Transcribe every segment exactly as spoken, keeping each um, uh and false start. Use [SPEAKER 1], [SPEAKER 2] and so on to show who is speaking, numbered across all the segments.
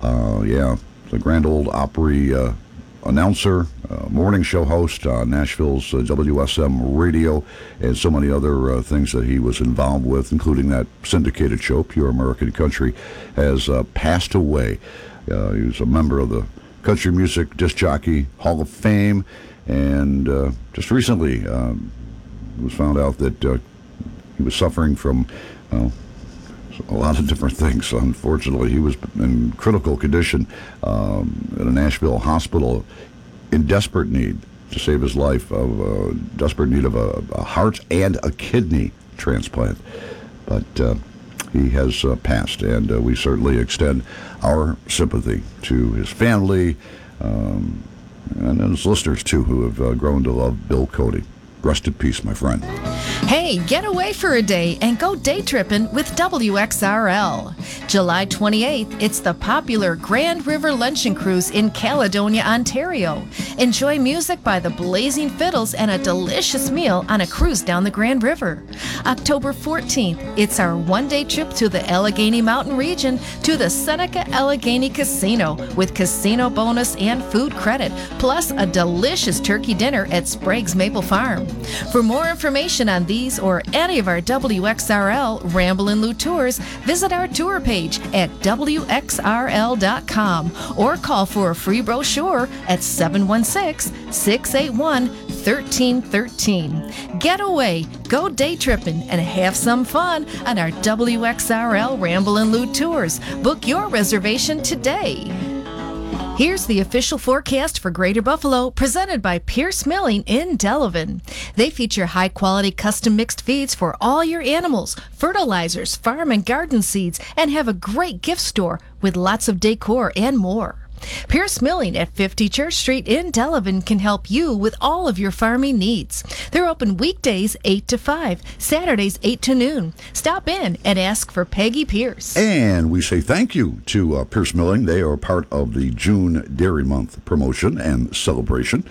[SPEAKER 1] Uh, yeah, the Grand Ole Opry uh, announcer, uh, morning show host on Nashville's uh, W S M radio, and so many other uh, things that he was involved with, including that syndicated show, Pure American Country, has uh, passed away. Uh, he was a member of the Country Music Disc Jockey Hall of Fame, and uh, just recently um, it was found out that uh, he was suffering from uh, a lot of different things. Unfortunately, he was in critical condition um, at a Nashville hospital, in desperate need to save his life, of uh, desperate need of a, a heart and a kidney transplant. But uh, he has uh, passed, and uh, we certainly extend our sympathy to his family um, and his listeners, too, who have uh, grown to love Bill Cody. Rest in peace, my friend.
[SPEAKER 2] Hey, get away for a day and go day tripping with W X R L. July twenty-eighth, it's the popular Grand River Luncheon Cruise in Caledonia, Ontario. Enjoy music by the Blazing Fiddles and a delicious meal on a cruise down the Grand River. October fourteenth, it's our one-day trip to the Allegheny Mountain region to the Seneca Allegheny Casino with casino bonus and food credit, plus a delicious turkey dinner at Sprague's Maple Farm. For more information on these or any of our W X R L Ramblin' Lou tours, visit our tour page at W X R L dot com or call for a free brochure at seven one six, six eight one, one three one three. Get away, go day tripping, and have some fun on our W X R L Ramblin' Lou tours. Book your reservation today. Here's the official forecast for Greater Buffalo, presented by Pierce Milling in Delavan. They feature high-quality custom mixed feeds for all your animals, fertilizers, farm and garden seeds, and have a great gift store with lots of decor and more. Pierce Milling at fifty Church Street in Delavan can help you with all of your farming needs. They're open weekdays eight to five, Saturdays eight to noon. Stop in and ask for Peggy Pierce.
[SPEAKER 1] And we say thank you to uh, Pierce Milling. They are part of the June Dairy Month promotion and celebration.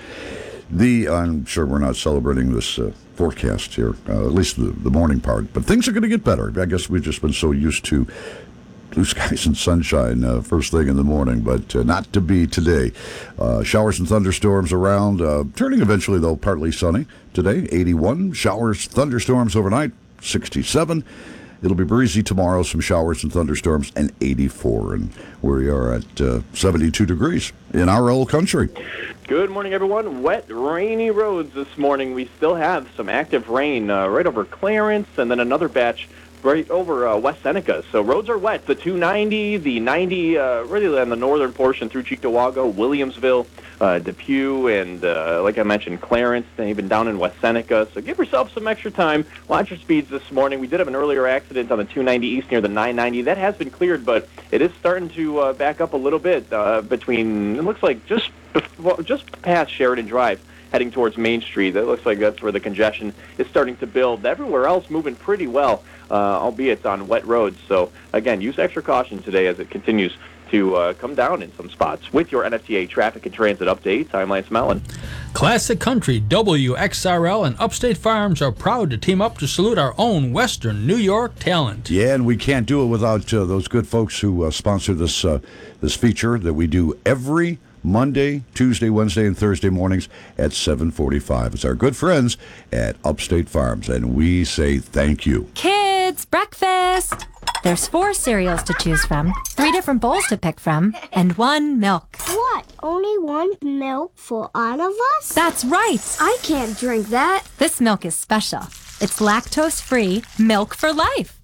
[SPEAKER 1] The I'm sure we're not celebrating this uh, forecast here, uh, at least the, the morning part, but things are going to get better. I guess we've just been so used to blue skies and sunshine uh, first thing in the morning, but uh, not to be today. Uh, showers and thunderstorms around, uh, turning eventually, though, partly sunny today, eighty-one. Showers, thunderstorms overnight, sixty-seven. It'll be breezy tomorrow, some showers and thunderstorms, and eighty-four. And we are at uh, seventy-two degrees in our old country.
[SPEAKER 3] Good morning, everyone. Wet, rainy roads this morning. We still have some active rain uh, right over Clarence, and then another batch right over uh, West Seneca. So roads are wet. The two ninety, the ninety, uh, really on the northern portion through Cheektowaga, Williamsville, uh, Depew, and uh, like I mentioned, Clarence, and even down in West Seneca. So give yourself some extra time. Watch your speeds this morning. We did have an earlier accident on the two ninety east near the nine ninety. That has been cleared, but it is starting to uh, back up a little bit uh, between, it looks like just, well, just past Sheridan Drive, heading towards Main Street. It looks like that's where the congestion is starting to build. Everywhere else moving pretty well, uh, albeit on wet roads. So, again, use extra caution today as it continues to uh, come down in some spots. With your N F T A traffic and transit updates, I'm Lance Mellon.
[SPEAKER 4] Classic Country, W X R L, and Upstate Farms are proud to team up to salute our own Western New York talent.
[SPEAKER 1] Yeah, and we can't do it without uh, those good folks who uh, sponsor this uh, this feature that we do every Monday, Tuesday, Wednesday, and Thursday mornings at seven forty-five. It's our good friends at Upstate Farms, and we say thank you.
[SPEAKER 5] Kids, breakfast! There's four cereals to choose from, three different bowls to pick from, and one milk.
[SPEAKER 6] What? Only one milk for all of us?
[SPEAKER 5] That's right!
[SPEAKER 6] I can't drink that.
[SPEAKER 5] This milk is special. It's lactose-free milk for life.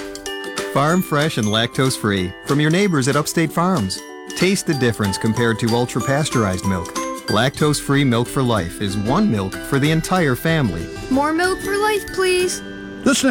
[SPEAKER 7] Farm fresh and lactose-free from your neighbors at Upstate Farms. Taste the difference compared to ultra-pasteurized milk. Lactose-free milk for life is one milk for the entire family.
[SPEAKER 6] More milk for life, please.
[SPEAKER 1] This